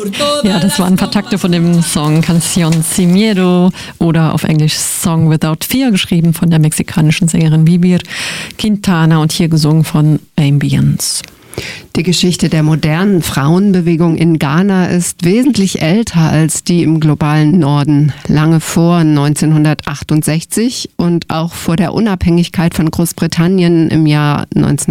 Ja, das waren ein paar Takte von dem Song Canción Sin Miedo oder auf Englisch Song Without Fear, geschrieben von der mexikanischen Sängerin Vivir Quintana und hier gesungen von Ambience. Die Geschichte der modernen Frauenbewegung in Ghana ist wesentlich älter als die im globalen Norden. Lange vor 1968 und auch vor der Unabhängigkeit von Großbritannien im Jahr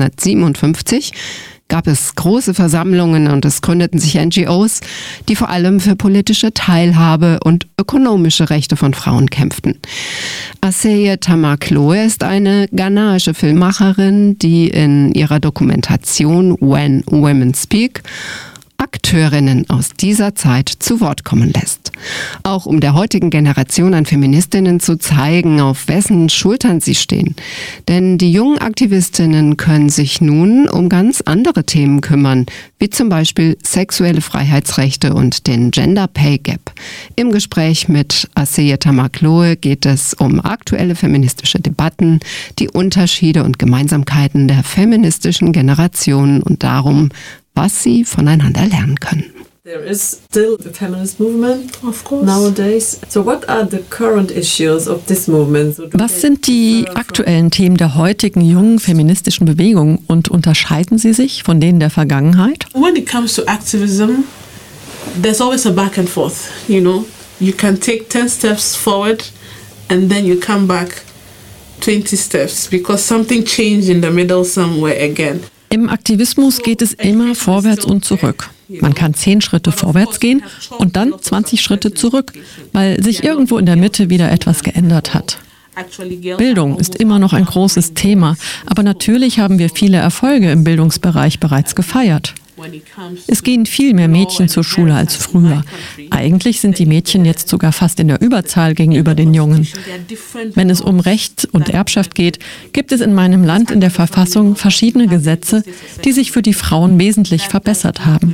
1957 gab es große Versammlungen und es gründeten sich NGOs, die vor allem für politische Teilhabe und ökonomische Rechte von Frauen kämpften. Aseye Tamakloe ist eine ghanaische Filmmacherin, die in ihrer Dokumentation When Women Speak Akteurinnen aus dieser Zeit zu Wort kommen lässt. Auch um der heutigen Generation an Feministinnen zu zeigen, auf wessen Schultern sie stehen. Denn die jungen Aktivistinnen können sich nun um ganz andere Themen kümmern, wie zum Beispiel sexuelle Freiheitsrechte und den Gender Pay Gap. Im Gespräch mit Aseye Tamakloe geht es um aktuelle feministische Debatten, die Unterschiede und Gemeinsamkeiten der feministischen Generationen und darum, was sie voneinander lernen können. There is still a feminist movement, of course, nowadays. So what are the current issues of this movement? Was sind die aktuellen Themen der heutigen jungen feministischen Bewegung und unterscheiden sie sich von denen der Vergangenheit? When it comes to activism, there's always a back and forth, you know. You can take 10 steps forward and then you come back 20 steps because something changed in the middle somewhere again. Im Aktivismus geht es immer vorwärts und zurück. Man kann 10 Schritte vorwärts gehen und dann 20 Schritte zurück, weil sich irgendwo in der Mitte wieder etwas geändert hat. Bildung ist immer noch ein großes Thema, aber natürlich haben wir viele Erfolge im Bildungsbereich bereits gefeiert. Es gehen viel mehr Mädchen zur Schule als früher. Eigentlich sind die Mädchen jetzt sogar fast in der Überzahl gegenüber den Jungen. Wenn es um Recht und Erbschaft geht, gibt es in meinem Land in der Verfassung verschiedene Gesetze, die sich für die Frauen wesentlich verbessert haben.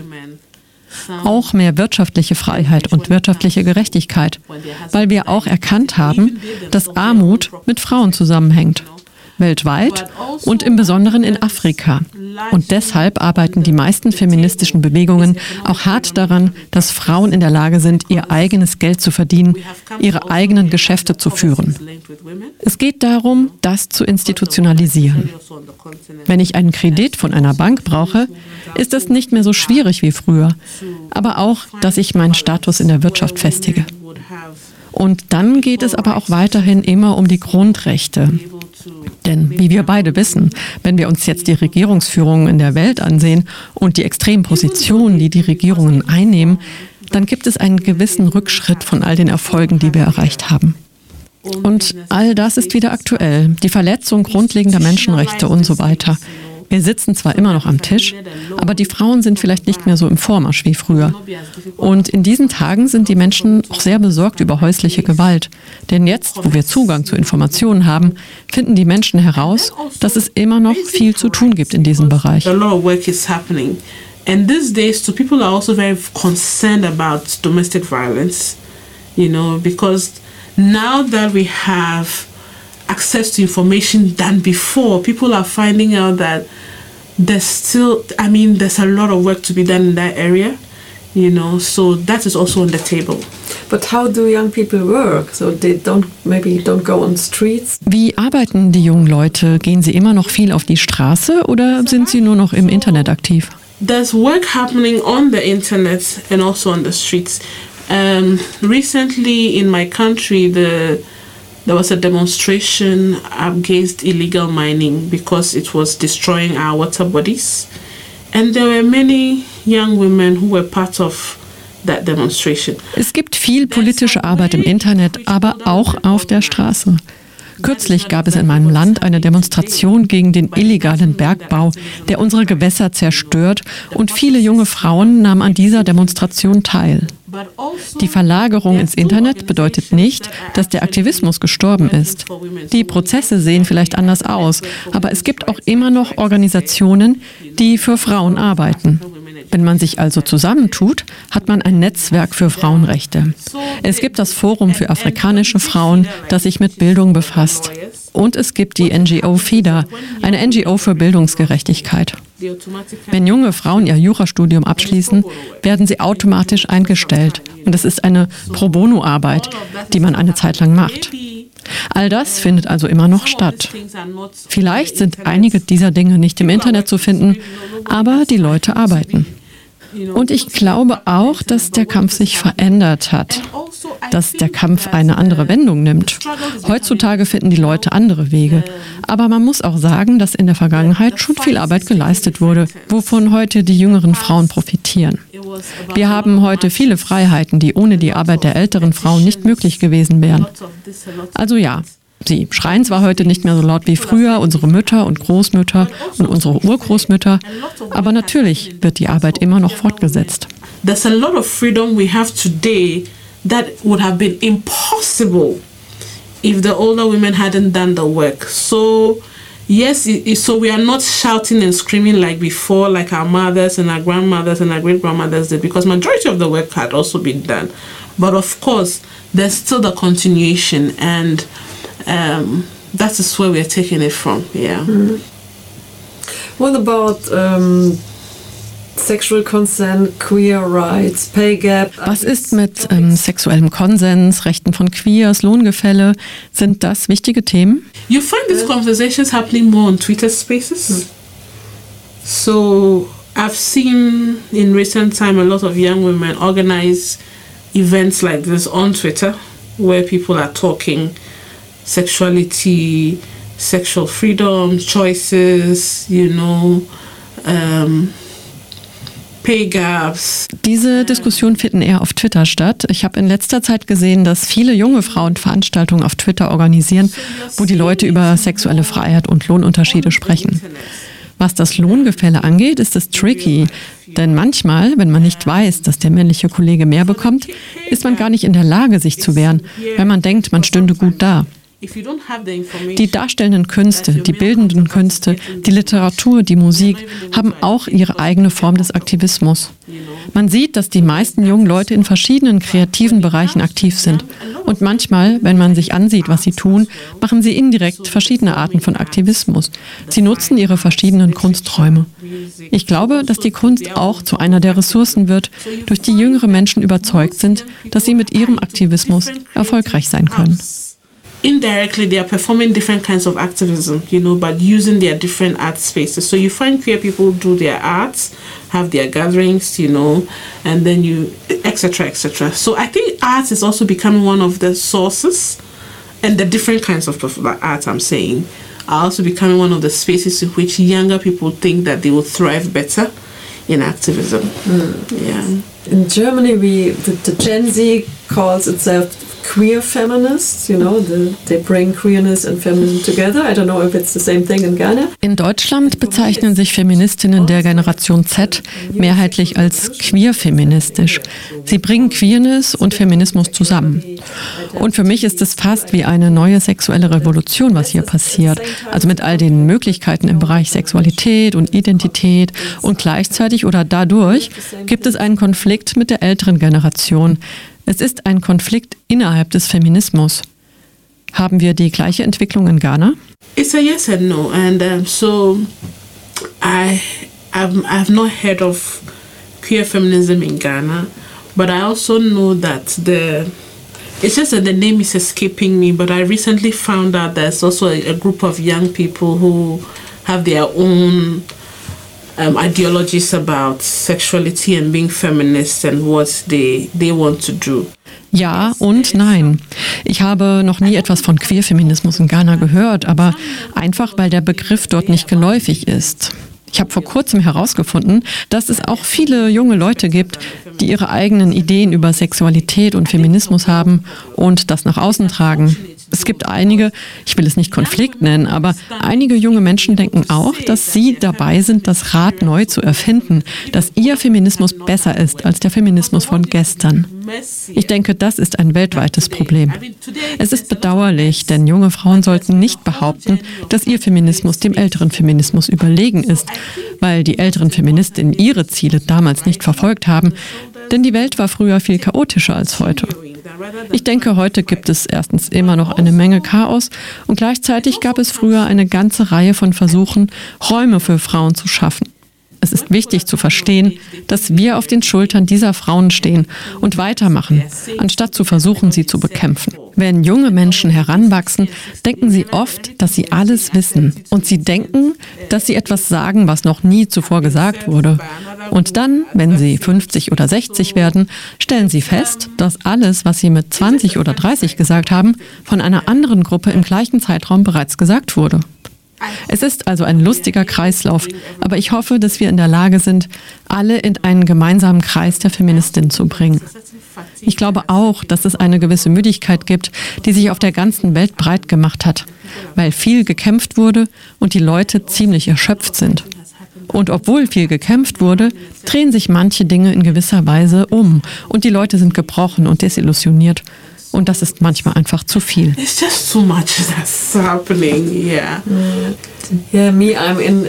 Auch mehr wirtschaftliche Freiheit und wirtschaftliche Gerechtigkeit, weil wir auch erkannt haben, dass Armut mit Frauen zusammenhängt. Weltweit und im Besonderen in Afrika. Und deshalb arbeiten die meisten feministischen Bewegungen auch hart daran, dass Frauen in der Lage sind, ihr eigenes Geld zu verdienen, ihre eigenen Geschäfte zu führen. Es geht darum, das zu institutionalisieren. Wenn ich einen Kredit von einer Bank brauche, ist es nicht mehr so schwierig wie früher, aber auch, dass ich meinen Status in der Wirtschaft festige. Und dann geht es aber auch weiterhin immer um die Grundrechte. Denn wie wir beide wissen, wenn wir uns jetzt die Regierungsführung in der Welt ansehen und die extremen Positionen, die die Regierungen einnehmen, dann gibt es einen gewissen Rückschritt von all den Erfolgen, die wir erreicht haben. Und all das ist wieder aktuell. Die Verletzung grundlegender Menschenrechte und so weiter. Wir sitzen zwar immer noch am Tisch, aber die Frauen sind vielleicht nicht mehr so im Vormarsch wie früher. Und in diesen Tagen sind die Menschen auch sehr besorgt über häusliche Gewalt. Denn jetzt, wo wir Zugang zu Informationen haben, finden die Menschen heraus, dass es immer noch viel zu tun gibt in diesem Bereich. And these days, too, people are also very concerned about domestic violence, you know, because now that we have access to information than before, people are finding out that there's a lot of work to be done in that area, you know, so that is also on the table. But how do young people work? So they don't go on streets? Wie arbeiten die jungen Leute? Gehen sie immer noch viel auf die Straße oder sind sie nur noch im Internet aktiv? There's work happening on the internet and also on the streets. Recently in my country, there was a demonstration against illegal mining because it was destroying our water bodies. And there were many young women who were part of that demonstration. Es gibt viel politische Arbeit im Internet, aber auch auf der Straße. Kürzlich gab es in meinem Land eine Demonstration gegen den illegalen Bergbau, der unsere Gewässer zerstört, und viele junge Frauen nahmen an dieser Demonstration teil. Die Verlagerung ins Internet bedeutet nicht, dass der Aktivismus gestorben ist. Die Prozesse sehen vielleicht anders aus, aber es gibt auch immer noch Organisationen, die für Frauen arbeiten. Wenn man sich also zusammentut, hat man ein Netzwerk für Frauenrechte. Es gibt das Forum für afrikanische Frauen, das sich mit Bildung befasst. Und es gibt die NGO FIDA, eine NGO für Bildungsgerechtigkeit. Wenn junge Frauen ihr Jurastudium abschließen, werden sie automatisch eingestellt. Und es ist eine Pro-Bono-Arbeit, die man eine Zeit lang macht. All das findet also immer noch statt. Vielleicht sind einige dieser Dinge nicht im Internet zu finden, aber die Leute arbeiten. Und ich glaube auch, dass der Kampf sich verändert hat, dass der Kampf eine andere Wendung nimmt. Heutzutage finden die Leute andere Wege. Aber man muss auch sagen, dass in der Vergangenheit schon viel Arbeit geleistet wurde, wovon heute die jüngeren Frauen profitieren. Wir haben heute viele Freiheiten, die ohne die Arbeit der älteren Frauen nicht möglich gewesen wären. Also ja. Sie schreien zwar heute nicht mehr so laut wie früher, unsere Mütter und Großmütter und unsere Urgroßmütter, aber natürlich wird die Arbeit immer noch fortgesetzt. There's a lot of freedom we have today that would have been impossible if the older women hadn't done the work. So yes, so we are not shouting and screaming like before, like our mothers and our grandmothers and our great-grandmothers did, because majority of the work had also been done. But of course, there's still the continuation, and that is where we're taking it from. Yeah. Mm-hmm. What about sexual consent, queer rights, pay gap? Was ist mit sexuellem Konsens, Rechten von Queers, Lohngefälle? Sind das wichtige Themen? You find these conversations happening more on Twitter Spaces. So I've seen in recent time a lot of young women organize events like this on Twitter, where people are talking sexuality, sexual freedom, choices, pay gaps. Diese Diskussionen finden eher auf Twitter statt. Ich habe in letzter Zeit gesehen, dass viele junge Frauen Veranstaltungen auf Twitter organisieren, wo die Leute über sexuelle Freiheit und Lohnunterschiede sprechen. Was das Lohngefälle angeht, ist es tricky. Denn manchmal, wenn man nicht weiß, dass der männliche Kollege mehr bekommt, ist man gar nicht in der Lage, sich zu wehren, weil man denkt, man stünde gut da. Die darstellenden Künste, die bildenden Künste, die Literatur, die Musik haben auch ihre eigene Form des Aktivismus. Man sieht, dass die meisten jungen Leute in verschiedenen kreativen Bereichen aktiv sind. Und manchmal, wenn man sich ansieht, was sie tun, machen sie indirekt verschiedene Arten von Aktivismus. Sie nutzen ihre verschiedenen Kunsträume. Ich glaube, dass die Kunst auch zu einer der Ressourcen wird, durch die jüngere Menschen überzeugt sind, dass sie mit ihrem Aktivismus erfolgreich sein können. Indirectly, they are performing different kinds of activism, but using their different art spaces. So you find queer people do their arts, have their gatherings, and then etc., etc. So I think art is also becoming one of the sources, and the different kinds of art I'm saying are also becoming one of the spaces in which younger people think that they will thrive better in activism. Yeah. In Germany, the Gen Z calls itself queer feminists, they bring queerness and feminism together. I don't know if it's the same thing in Ghana. In Deutschland bezeichnen sich Feministinnen der Generation Z mehrheitlich als queer-feministisch. Sie bringen Queerness und Feminismus zusammen. Und für mich ist es fast wie eine neue sexuelle Revolution, was hier passiert. Also mit all den Möglichkeiten im Bereich Sexualität und Identität. Und gleichzeitig oder dadurch gibt es einen Konflikt mit der älteren Generation. Es ist ein Konflikt innerhalb des Feminismus. Haben wir die gleiche Entwicklung in Ghana? It's a yes and no, and so I've not heard of queer feminism in Ghana, but I also know that it's just that the name is escaping me. But I recently found out there's also a group of young people who have their own ideologies about sexuality and being feminist and what they want to do. Ja und nein. Ich habe noch nie etwas von Queerfeminismus in Ghana gehört, aber einfach, weil der Begriff dort nicht geläufig ist. Ich habe vor kurzem herausgefunden, dass es auch viele junge Leute gibt, die ihre eigenen Ideen über Sexualität und Feminismus haben und das nach außen tragen. Es gibt einige, ich will es nicht Konflikt nennen, aber einige junge Menschen denken auch, dass sie dabei sind, das Rad neu zu erfinden, dass ihr Feminismus besser ist als der Feminismus von gestern. Ich denke, das ist ein weltweites Problem. Es ist bedauerlich, denn junge Frauen sollten nicht behaupten, dass ihr Feminismus dem älteren Feminismus überlegen ist, weil die älteren Feministinnen ihre Ziele damals nicht verfolgt haben, denn die Welt war früher viel chaotischer als heute. Ich denke, heute gibt es erstens immer noch eine Menge Chaos und gleichzeitig gab es früher eine ganze Reihe von Versuchen, Räume für Frauen zu schaffen. Es ist wichtig zu verstehen, dass wir auf den Schultern dieser Frauen stehen und weitermachen, anstatt zu versuchen, sie zu bekämpfen. Wenn junge Menschen heranwachsen, denken sie oft, dass sie alles wissen. Und sie denken, dass sie etwas sagen, was noch nie zuvor gesagt wurde. Und dann, wenn sie 50 oder 60 werden, stellen sie fest, dass alles, was sie mit 20 oder 30 gesagt haben, von einer anderen Gruppe im gleichen Zeitraum bereits gesagt wurde. Es ist also ein lustiger Kreislauf, aber ich hoffe, dass wir in der Lage sind, alle in einen gemeinsamen Kreis der Feministin zu bringen. Ich glaube auch, dass es eine gewisse Müdigkeit gibt, die sich auf der ganzen Welt breit gemacht hat, weil viel gekämpft wurde und die Leute ziemlich erschöpft sind. Und obwohl viel gekämpft wurde, drehen sich manche Dinge in gewisser Weise um und die Leute sind gebrochen und desillusioniert. Und das ist manchmal einfach zu viel. It's just too much that's happening, yeah. Yeah, me, I'm in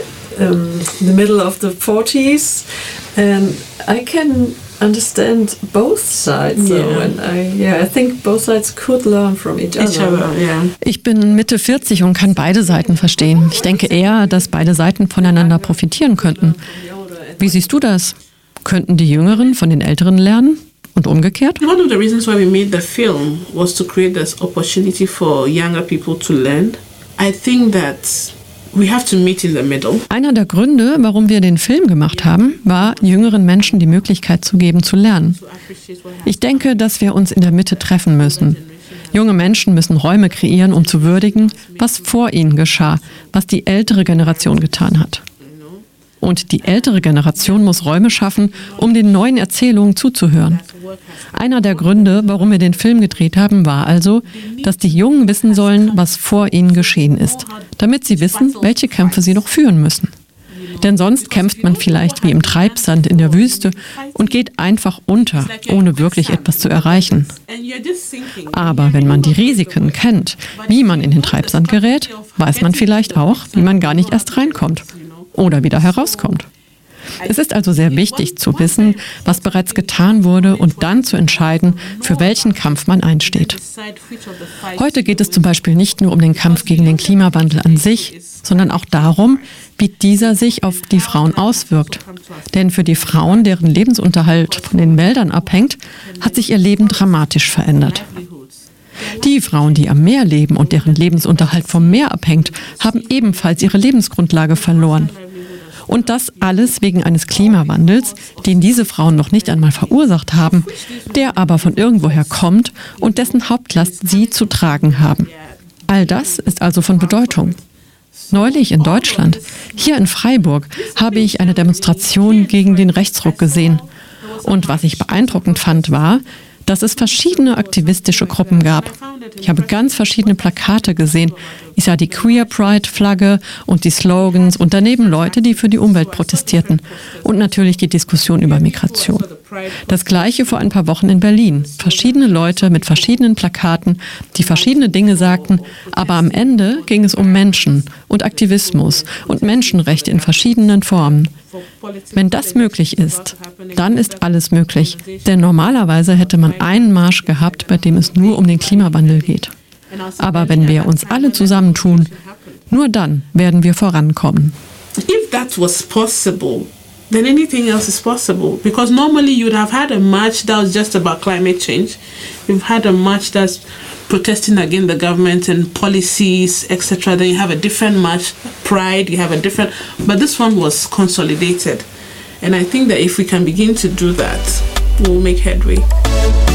the middle of the 40s and I can understand both sides though, and I think both sides could learn from each other. Yeah. Ich bin Mitte 40 und kann beide Seiten verstehen. Ich denke eher, dass beide Seiten voneinander profitieren könnten. Wie siehst du das? Könnten die Jüngeren von den Älteren lernen? Und umgekehrt? One of the reasons why we made the film was to create this opportunity for younger people to learn. I think that we have to meet in the middle. Einer der Gründe, warum wir den Film gemacht haben, war, jüngeren Menschen die Möglichkeit zu geben, zu lernen. Ich denke, dass wir uns in der Mitte treffen müssen. Junge Menschen müssen Räume kreieren, um zu würdigen, was vor ihnen geschah, was die ältere Generation getan hat. Und die ältere Generation muss Räume schaffen, um den neuen Erzählungen zuzuhören. Einer der Gründe, warum wir den Film gedreht haben, war also, dass die Jungen wissen sollen, was vor ihnen geschehen ist, damit sie wissen, welche Kämpfe sie noch führen müssen. Denn sonst kämpft man vielleicht wie im Treibsand in der Wüste und geht einfach unter, ohne wirklich etwas zu erreichen. Aber wenn man die Risiken kennt, wie man in den Treibsand gerät, weiß man vielleicht auch, wie man gar nicht erst reinkommt oder wieder herauskommt. Es ist also sehr wichtig zu wissen, was bereits getan wurde und dann zu entscheiden, für welchen Kampf man einsteht. Heute geht es zum Beispiel nicht nur um den Kampf gegen den Klimawandel an sich, sondern auch darum, wie dieser sich auf die Frauen auswirkt. Denn für die Frauen, deren Lebensunterhalt von den Wäldern abhängt, hat sich ihr Leben dramatisch verändert. Die Frauen, die am Meer leben und deren Lebensunterhalt vom Meer abhängt, haben ebenfalls ihre Lebensgrundlage verloren. Und das alles wegen eines Klimawandels, den diese Frauen noch nicht einmal verursacht haben, der aber von irgendwoher kommt und dessen Hauptlast sie zu tragen haben. All das ist also von Bedeutung. Neulich in Deutschland, hier in Freiburg, habe ich eine Demonstration gegen den Rechtsruck gesehen. Und was ich beeindruckend fand, war, dass es verschiedene aktivistische Gruppen gab. Ich habe ganz verschiedene Plakate gesehen. Ich sah die Queer Pride-Flagge und die Slogans und daneben Leute, die für die Umwelt protestierten. Und natürlich die Diskussion über Migration. Das Gleiche vor ein paar Wochen in Berlin. Verschiedene Leute mit verschiedenen Plakaten, die verschiedene Dinge sagten, aber am Ende ging es um Menschen und Aktivismus und Menschenrechte in verschiedenen Formen. Wenn das möglich ist, dann ist alles möglich. Denn normalerweise hätte man einen Marsch gehabt, bei dem es nur um den Klimawandel geht. Aber wenn wir uns alle zusammentun, nur dann werden wir vorankommen. If that was possible, then anything else is possible. Because normally you'd have had a march that was just about climate change. You've had a march that's protesting against the government and policies, etc. Then you have a different march, pride, you have a different... But this one was consolidated. And I think that if we can begin to do that, we'll make headway.